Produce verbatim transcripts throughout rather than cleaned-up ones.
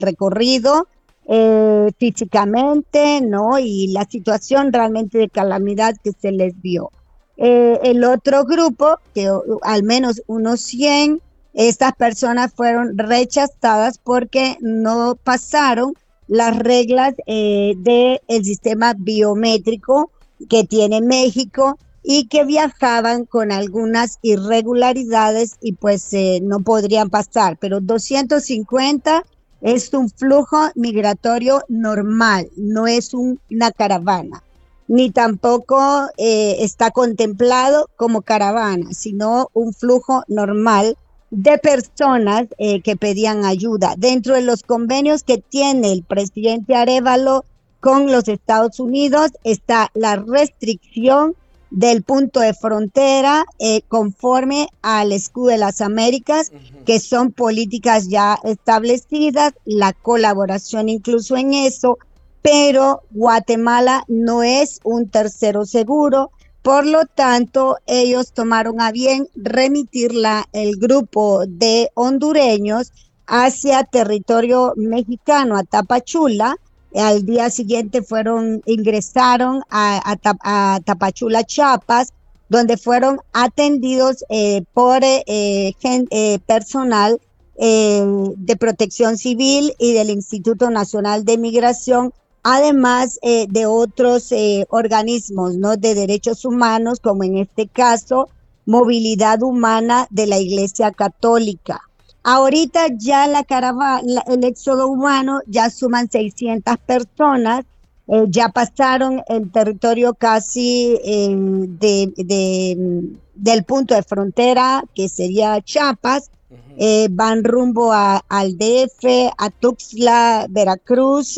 recorrido eh, físicamente, ¿no? Y la situación realmente de calamidad que se les vio. Eh, el otro grupo, que o, al menos unos cien, estas personas fueron rechazadas porque no pasaron las reglas eh, del sistema biométrico que tiene México y que viajaban con algunas irregularidades y pues eh, no podrían pasar. Pero doscientos cincuenta es un flujo migratorio normal, no es un, una caravana, ni tampoco eh, está contemplado como caravana, sino un flujo normal de personas eh, que pedían ayuda. Dentro de los convenios que tiene el presidente Arévalo con los Estados Unidos está la restricción del punto de frontera eh, conforme al escudo de las Américas, uh-huh. que son políticas ya establecidas, la colaboración incluso en eso, pero Guatemala no es un tercero seguro. Por lo tanto, ellos tomaron a bien remitirla el grupo de hondureños hacia territorio mexicano, a Tapachula. Al día siguiente fueron, ingresaron a, a, a Tapachula, Chiapas, donde fueron atendidos eh, por eh, gen, eh, personal eh, de Protección Civil y del Instituto Nacional de Migración, además eh, de otros eh, organismos, ¿no?, de derechos humanos, como en este caso, Movilidad Humana de la Iglesia Católica. Ahorita ya la caravana, el éxodo humano, ya suman seiscientas personas, eh, ya pasaron el territorio casi eh, de, de, del punto de frontera, que sería Chiapas, uh-huh. eh, van rumbo a, al D F, a Tuxtla, Veracruz,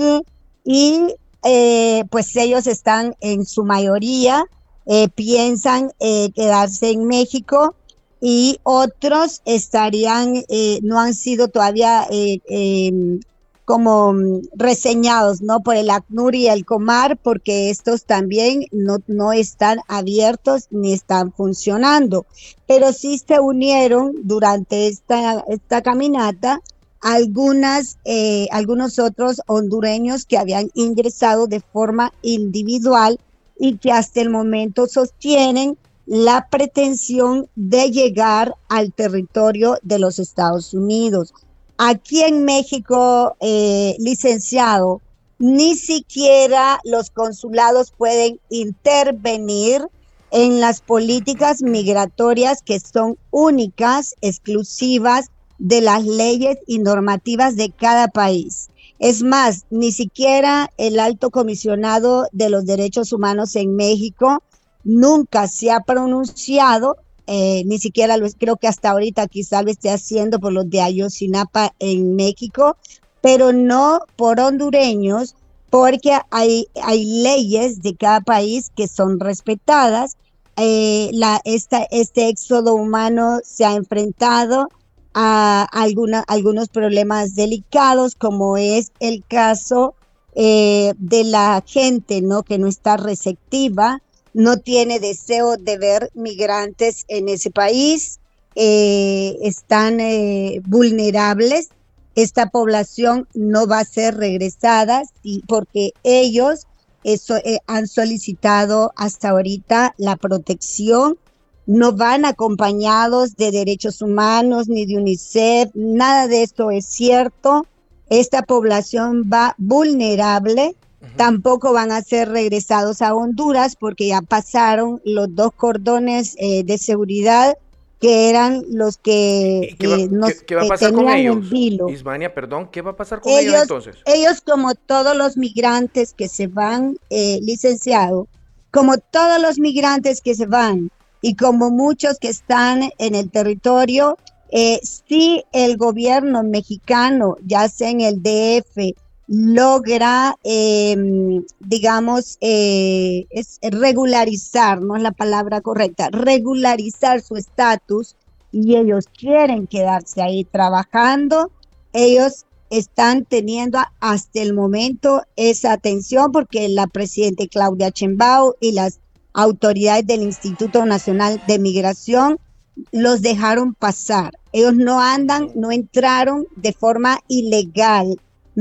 y eh, pues ellos están en su mayoría, eh, piensan eh, quedarse en México, y otros estarían, eh, no han sido todavía eh, eh, como reseñados, ¿no?, por el ACNUR y el COMAR, porque estos también no, no están abiertos ni están funcionando, pero sí se unieron durante esta, esta caminata algunas, eh, algunos otros hondureños que habían ingresado de forma individual y que hasta el momento sostienen la pretensión de llegar al territorio de los Estados Unidos. Aquí en México, eh, licenciado, ni siquiera los consulados pueden intervenir en las políticas migratorias que son únicas, exclusivas de las leyes y normativas de cada país. Es más, ni siquiera el alto comisionado de los derechos humanos en México nunca se ha pronunciado, eh, ni siquiera lo, creo que hasta ahorita quizá lo esté haciendo por los de Ayotzinapa en México, pero no por hondureños, porque hay, hay leyes de cada país que son respetadas. Eh, la, esta, este éxodo humano se ha enfrentado a alguna, algunos problemas delicados, como es el caso eh, de la gente, ¿no?, que no está receptiva, no tiene deseo de ver migrantes en ese país, eh, están eh, vulnerables. Esta población no va a ser regresada sí, porque ellos eso, eh, han solicitado hasta ahorita la protección, no van acompañados de derechos humanos ni de UNICEF, nada de esto es cierto. Esta población va vulnerable. Tampoco van a ser regresados a Honduras porque ya pasaron los dos cordones eh, de seguridad que eran los que ¿Qué va, eh, nos ¿qué, qué va a eh, pasar con tenían en ellos? vilo. Ismania, perdón, ¿qué va a pasar con ellos Ellos, entonces? ellos como todos los migrantes que se van, eh, licenciado, como todos los migrantes que se van y como muchos que están en el territorio, eh, si el gobierno mexicano, ya sea en el D F, logra, eh, digamos, eh, es regularizar, no es la palabra correcta, regularizar su estatus y ellos quieren quedarse ahí trabajando, ellos están teniendo hasta el momento esa atención porque la presidenta Claudia Sheinbaum y las autoridades del Instituto Nacional de Migración los dejaron pasar. Ellos no andan, no entraron de forma ilegal.